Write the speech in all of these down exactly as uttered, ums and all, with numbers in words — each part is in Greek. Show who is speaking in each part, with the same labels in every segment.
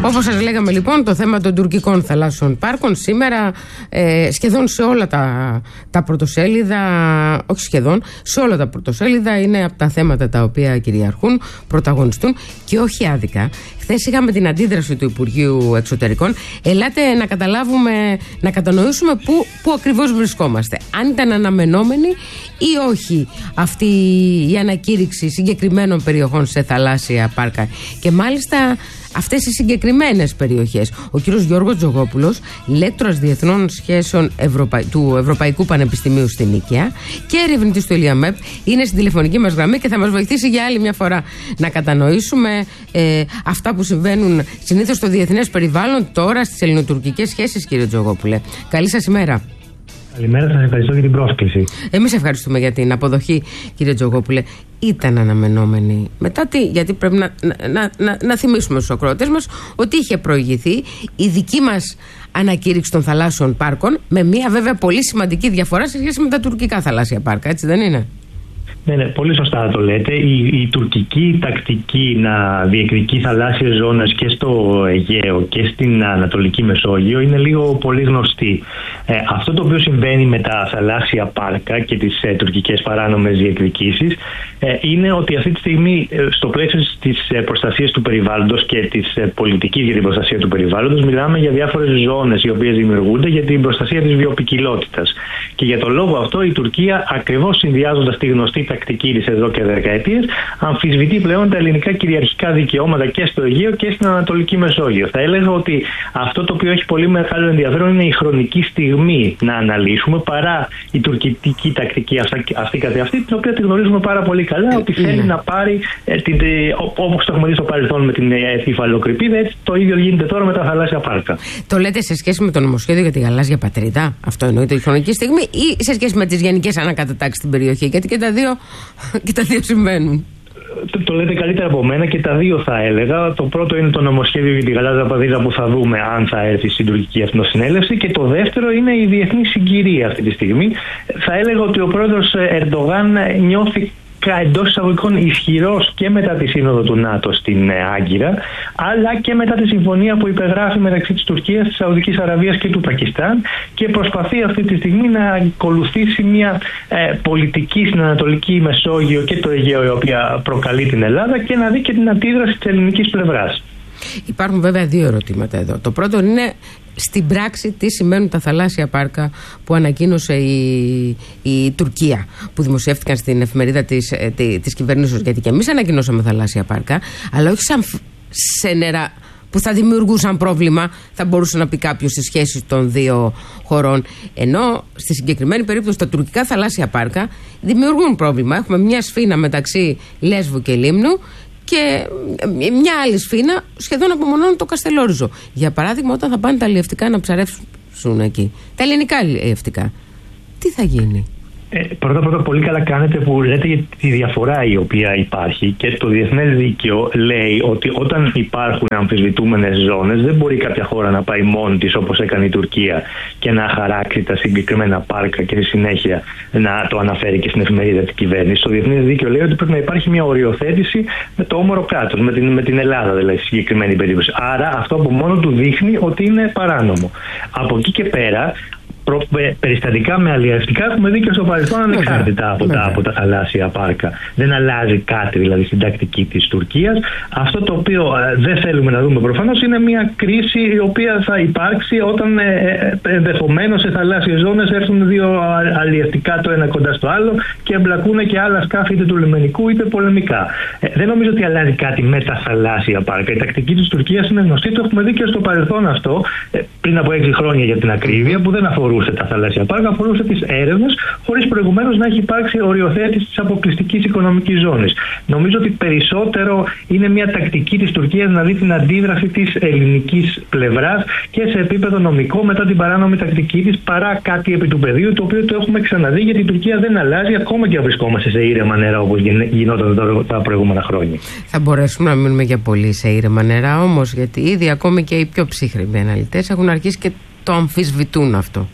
Speaker 1: Όπως σας λέγαμε λοιπόν, το θέμα των τουρκικών θαλάσσιων πάρκων σήμερα ε, σχεδόν σε όλα τα, τα πρωτοσέλιδα, όχι σχεδόν, σε όλα τα πρωτοσέλιδα είναι από τα θέματα τα οποία κυριαρχούν, πρωταγωνιστούν και όχι άδικα. Χθες είχαμε την αντίδραση του Υπουργείου Εξωτερικών. Ελάτε να καταλάβουμε, να κατανοήσουμε πού, πού ακριβώς βρισκόμαστε. Αν ήταν αναμενόμενη ή όχι αυτή η ανακήρυξη συγκεκριμένων περιοχών σε θαλάσσια πάρκα. Και μάλιστα αυτές οι συγκεκριμένες περιοχές. Ο κύριος Γιώργος Τζογόπουλος, λέκτορας διεθνών σχέσεων Ευρωπα... του Ευρωπαϊκού Πανεπιστημίου στην Νίκαια και ερευνητής του ΕΛΙΑΜΕΠ, είναι στην τηλεφωνική μας γραμμή και θα μας βοηθήσει για άλλη μια φορά να κατανοήσουμε ε, αυτά που συμβαίνουν συνήθως στο διεθνές περιβάλλον, τώρα στις ελληνοτουρκικές σχέσεις. Κύριε Τζογόπουλε, καλή σας ημέρα.
Speaker 2: Καλημέρα, σας ευχαριστώ για την πρόσκληση.
Speaker 1: Εμείς ευχαριστούμε για την αποδοχή, κύριε Τζογόπουλε. Ήταν αναμενόμενη μετά τι, γιατί πρέπει να, να, να, να θυμίσουμε στους ακροατές μας ότι είχε προηγηθεί η δική μας ανακήρυξη των θαλάσσιων πάρκων, με μια βέβαια πολύ σημαντική διαφορά σε σχέση με τα τουρκικά θαλάσσια πάρκα, έτσι δεν είναι?
Speaker 2: Ναι, ναι, πολύ σωστά το λέτε. Η, η τουρκική τακτική να διεκδικεί θαλάσσιες ζώνες και στο Αιγαίο και στην Ανατολική Μεσόγειο είναι λίγο πολύ γνωστή. Ε, αυτό το οποίο συμβαίνει με τα θαλάσσια πάρκα και τις ε, τουρκικές παράνομες διεκδικήσεις ε, είναι ότι αυτή τη στιγμή ε, στο πλαίσιο της ε, προστασίας του περιβάλλοντος και της ε, πολιτικής για την προστασία του περιβάλλοντος μιλάμε για διάφορες ζώνες οι οποίες δημιουργούνται για την προστασία της βιοποικιλότητας. Και για τον λόγο αυτό η Τουρκία, ακριβώς συνδυάζοντας τη γνωστή τακτική της εδώ και δεκαετίες, αμφισβητεί πλέον τα ελληνικά κυριαρχικά δικαιώματα και στο Αιγαίο και στην Ανατολική Μεσόγειο. Θα έλεγα ότι αυτό το οποίο έχει πολύ μεγάλο ενδιαφέρον είναι η χρονική στιγμή να αναλύσουμε, παρά η τουρκική τακτική αυτή, αυτή καθεαυτή, την οποία τη γνωρίζουμε πάρα πολύ καλά, ότι θέλει mm. να πάρει, ε, όπως το έχουμε δει στο παρελθόν με την υφαλοκρηπίδα, έτσι το ίδιο γίνεται τώρα με τα θαλάσσια πάρκα. Το λέτε σε σχέση με το νομοσχέδιο για τη γαλάζια πατρίδα, αυτό εννοείται η χρονική στιγμή, ή σε σχέση με τις γενικές ανακατατάξεις στην περιοχή? Γιατί και τα δύο, και τα δύο συμβαίνουν. Το, το λέτε καλύτερα από μένα και τα δύο θα έλεγα. Το πρώτο είναι το νομοσχέδιο για τη γαλάζια πατρίδα που θα δούμε αν θα έρθει στην τουρκική εθνοσυνέλευση, και το δεύτερο είναι η διεθνή συγκυρία αυτή τη στιγμή. Θα έλεγα ότι ο πρόεδρος Ερντογάν νιώθει εντός εισαγωγικών ισχυρός και μετά τη σύνοδο του ΝΑΤΟ στην Άγκυρα, αλλά και μετά τη συμφωνία που υπεγράφει μεταξύ της Τουρκίας, της Σαουδικής Αραβίας και του Πακιστάν, και προσπαθεί αυτή τη στιγμή να ακολουθήσει μια ε, πολιτική στην Ανατολική Μεσόγειο και το Αιγαίο, η οποία προκαλεί την Ελλάδα, και να δει και την αντίδραση της ελληνικής πλευράς.
Speaker 1: Υπάρχουν βέβαια δύο ερωτήματα εδώ. Το πρώτο είναι στην πράξη τι σημαίνουν τα θαλάσσια πάρκα που ανακοίνωσε η, η Τουρκία, που δημοσιεύτηκαν στην εφημερίδα της, της κυβερνήσεως, γιατί και εμείς ανακοινώσαμε θαλάσσια πάρκα, αλλά όχι σαν σε νερά που θα δημιουργούσαν πρόβλημα, θα μπορούσε να πει κάποιος, στις σχέσεις των δύο χωρών. Ενώ στη συγκεκριμένη περίπτωση τα τουρκικά θαλάσσια πάρκα δημιουργούν πρόβλημα. Έχουμε μια σφήνα μεταξύ Λέσβου και Λίμνου και μια άλλη σφήνα σχεδόν απομονώνει το Καστελόριζο. Για παράδειγμα, όταν θα πάνε τα αλλιευτικά να ψαρεύσουν εκεί, τα ελληνικά αλλιευτικά, τι θα γίνει?
Speaker 2: Ε, πρώτα πρώτα πολύ καλά κάνετε που λέτε για τη διαφορά η οποία υπάρχει, και το διεθνές δίκαιο λέει ότι όταν υπάρχουν αμφισβητούμενες ζώνες δεν μπορεί κάποια χώρα να πάει μόνη της, όπως έκανε η Τουρκία, και να χαράξει τα συγκεκριμένα πάρκα και στη συνέχεια να το αναφέρει και στην εφημερίδα της κυβέρνησης. Το διεθνές δίκαιο λέει ότι πρέπει να υπάρχει μια οριοθέτηση με το όμορο κράτος, με την, με την Ελλάδα δηλαδή στη συγκεκριμένη περίπτωση. Άρα αυτό από μόνο του δείχνει ότι είναι παράνομο. Από εκεί και πέρα, Προ, περιστατικά με αλλιευτικά έχουμε δει και στο παρελθόν, ανεξάρτητα από τα, από τα θαλάσσια πάρκα. Δεν αλλάζει κάτι δηλαδή στην τακτική της Τουρκίας. Αυτό το οποίο ε, δεν θέλουμε να δούμε προφανώς είναι μια κρίση η οποία θα υπάρξει όταν ε, ε, ενδεχομένως σε θαλάσσιες ζώνες έρθουν δύο αλλιευτικά το ένα κοντά στο άλλο και εμπλακούν και άλλα σκάφη, είτε του λιμενικού είτε πολεμικά. Ε, δεν νομίζω ότι αλλάζει κάτι με τα θαλάσσια πάρκα. Η τακτική της Τουρκίας είναι γνωστή, το έχουμε δει και στο παρελθόν αυτό, ε, πριν από έξι χρόνια για την ακρίβεια, που δεν αφορούσε τα θαλάσσια πάρκα, αφορούσε τις έρευνες, χωρίς προηγουμένως να έχει υπάρξει οριοθέτηση της αποκλειστικής οικονομικής ζώνης. Νομίζω ότι περισσότερο είναι μια τακτική της Τουρκίας να δει την αντίδραση της ελληνικής πλευράς και σε επίπεδο νομικό μετά την παράνομη τακτική της, παρά κάτι επί του πεδίου, το οποίο το έχουμε ξαναδεί, γιατί η Τουρκία δεν αλλάζει ακόμα και αν βρισκόμαστε σε ήρεμα νερά όπως γινόταν τα προηγούμενα χρόνια. Θα
Speaker 1: μπορέσουμε να μείνουμε για πολύ σε ήρεμα νερά όμως, γιατί ήδη ακόμη και οι πιο ψύχρεμοι αναλυτές έχουν αρχίσει και το αμφισβητούν αυτό.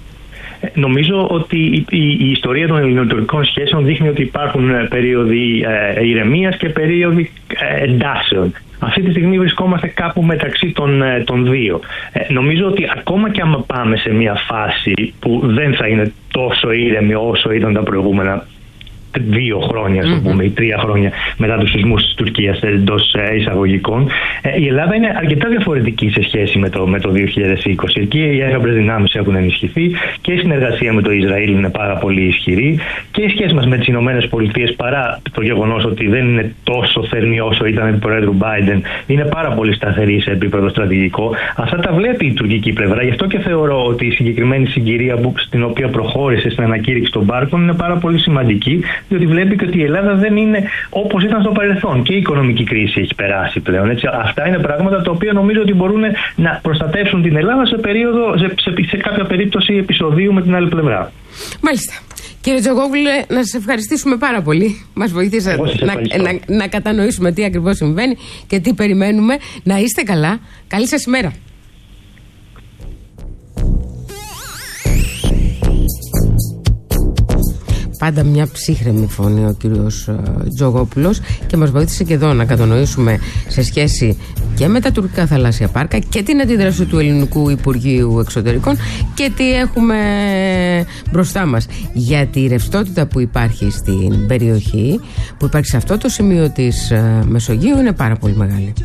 Speaker 2: Νομίζω ότι η, η, η ιστορία των ελληνοτουρκικών σχέσεων δείχνει ότι υπάρχουν περίοδοι ε, ηρεμίας και περίοδοι ε, εντάσεων. Αυτή τη στιγμή βρισκόμαστε κάπου μεταξύ των, των δύο. Ε, νομίζω ότι ακόμα και άμα πάμε σε μια φάση που δεν θα είναι τόσο ήρεμη όσο ήταν τα προηγούμενα δύο χρόνια, mm-hmm. πούμε, ή τρία χρόνια μετά τους σεισμούς της Τουρκίας εντός εισαγωγικών, η Ελλάδα είναι αρκετά διαφορετική σε σχέση με το, με το δύο χιλιάδες είκοσι. Εκεί οι έγραμπρες δυνάμεις έχουν ενισχυθεί και η συνεργασία με το Ισραήλ είναι πάρα πολύ ισχυρή και η σχέση μας με τις Ηνωμένες Πολιτείες, παρά το γεγονός ότι δεν είναι τόσο θερμή όσο ήταν επί Προέδρου Biden, είναι πάρα πολύ σταθερή σε επίπεδο στρατηγικό. Αυτά τα βλέπει η τουρκική πλευρά. Γι' αυτό και θεωρώ ότι η συγκεκριμένη συγκυρία που, στην οποία προχώρησε στην ανακήρυξη των πάρκων είναι πάρα πολύ σημαντική. Διότι βλέπει και ότι η Ελλάδα δεν είναι όπως ήταν στο παρελθόν και η οικονομική κρίση έχει περάσει πλέον. Έτσι, αυτά είναι πράγματα τα οποία νομίζω ότι μπορούν να προστατεύσουν την Ελλάδα σε, περίοδο, σε, σε, σε κάποια περίπτωση επεισοδίου με την άλλη πλευρά.
Speaker 1: Μάλιστα. Κύριε Τζογόγλου, να σας ευχαριστήσουμε πάρα πολύ. Μας βοηθήσατε να, να, να κατανοήσουμε τι ακριβώς συμβαίνει και τι περιμένουμε. Να είστε καλά. Καλή σας ημέρα. Πάντα μια ψύχρεμη φωνή ο κύριος Τζογόπουλος και μας βοήθησε και εδώ να κατανοήσουμε σε σχέση και με τα τουρκικά θαλάσσια πάρκα και την αντίδραση του Ελληνικού Υπουργείου Εξωτερικών και τι έχουμε μπροστά μας. Γιατί η ρευστότητα που υπάρχει στην περιοχή, που υπάρχει σε αυτό το σημείο της Μεσογείου, είναι πάρα πολύ μεγάλη.